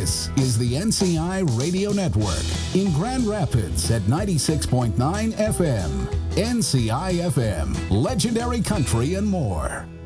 This is the NCI Radio Network in Grand Rapids at 96.9 FM. NCI FM, legendary country and more.